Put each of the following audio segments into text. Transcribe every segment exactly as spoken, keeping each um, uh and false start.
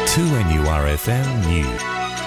two N U R F M News.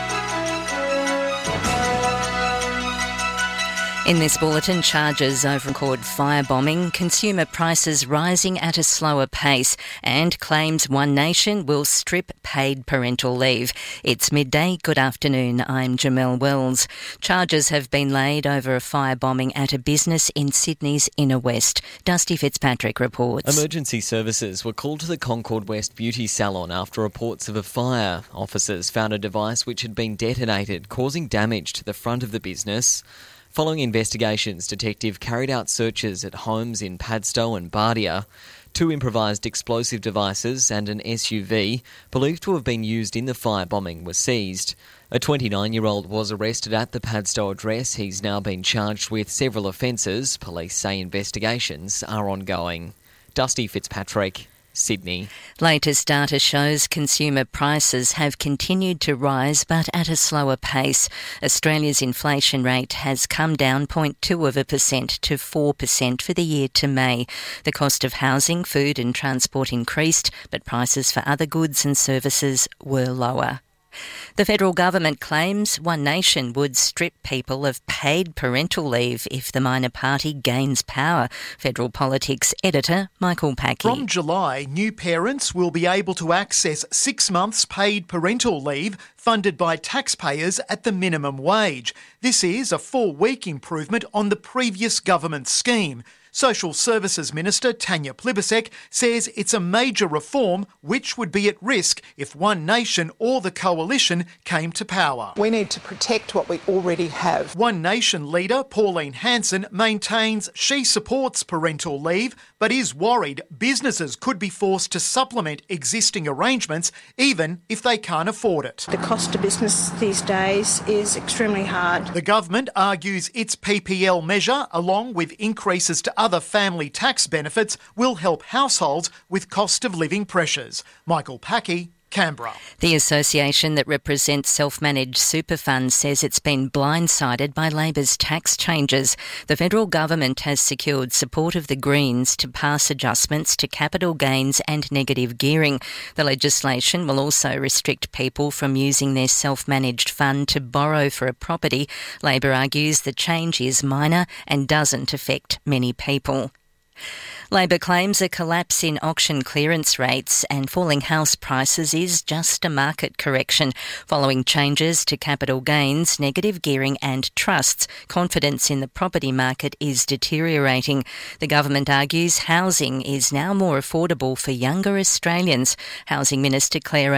In this bulletin, charges over record firebombing, consumer prices rising at a slower pace, and claims One Nation will strip paid parental leave. It's midday. Good afternoon. I'm Jamelle Wells. Charges have been laid over a firebombing at a business in Sydney's inner west. Dusty Fitzpatrick reports. Emergency services were called to the Concord West beauty salon after reports of a fire. Officers found a device which had been detonated, causing damage to the front of the business. Following investigations, detective carried out searches at homes in Padstow and Bardia. Two improvised explosive devices and an S U V, believed to have been used in the firebombing, were seized. A twenty-nine-year-old was arrested at the Padstow address. He's now been charged with several offences. Police say investigations are ongoing. Dusty Fitzpatrick, Sydney. Latest data shows consumer prices have continued to rise, but at a slower pace. Australia's inflation rate has come down zero point two of a percent to four percent for the year to May. The cost of housing, food and transport increased, but prices for other goods and services were lower. The federal government claims One Nation would strip people of paid parental leave if the minor party gains power. Federal Politics editor Michael Packey. From July, new parents will be able to access six months paid parental leave funded by taxpayers at the minimum wage. This is a four-week improvement on the previous government scheme. Social Services Minister Tanya Plibersek says it's a major reform which would be at risk if One Nation or the Coalition came to power. We need to protect what we already have. One Nation leader Pauline Hanson maintains she supports parental leave but is worried businesses could be forced to supplement existing arrangements even if they can't afford it. The cost of business these days is extremely hard. The government argues its P P L measure, along with increases to other family tax benefits, will help households with cost of living pressures. Michael Packey, Canberra. The association that represents self-managed super funds says it's been blindsided by Labor's tax changes. The federal government has secured support of the Greens to pass adjustments to capital gains and negative gearing. The legislation will also restrict people from using their self-managed fund to borrow for a property. Labor argues the change is minor and doesn't affect many people. Labor claims a collapse in auction clearance rates and falling house prices is just a market correction. Following changes to capital gains, negative gearing and trusts, confidence in the property market is deteriorating. The government argues housing is now more affordable for younger Australians. Housing Minister Claire